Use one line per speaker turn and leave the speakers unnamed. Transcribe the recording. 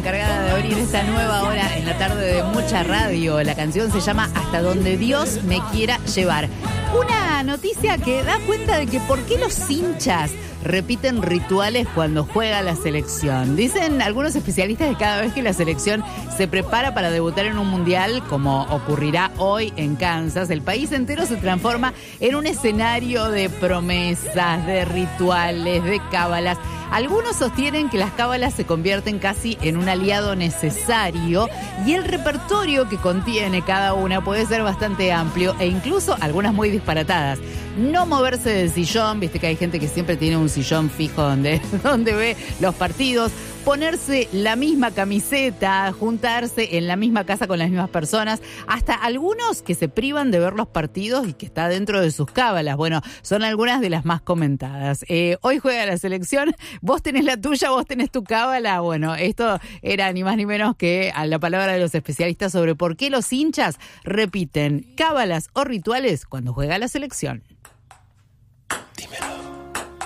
encargada de abrir esta nueva hora en la tarde de mucha radio. La canción se llama Hasta donde Dios me quiera llevar. Una noticia que da cuenta de que por qué los hinchas repiten rituales cuando juega la selección. Dicen algunos especialistas que cada vez que la selección se prepara para debutar en un mundial, como ocurrirá hoy en Kansas, el país entero se transforma en un escenario de promesas, de rituales, de cábalas. Algunos sostienen que las cábalas se convierten casi en un aliado necesario y el repertorio que contiene cada una puede ser bastante amplio e incluso algunas muy disparatadas. No moverse del sillón, viste que hay gente que siempre tiene un sillón fijo donde ve los partidos. Ponerse la misma camiseta, juntarse en la misma casa con las mismas personas, hasta algunos que se privan de ver los partidos y que está dentro de sus cábalas. Bueno, son algunas de las más comentadas. Hoy juega la selección, vos tenés la tuya, vos tenés tu cábala. Bueno, esto era ni más ni menos que a la palabra de los especialistas sobre por qué los hinchas repiten cábalas o rituales cuando juega la selección.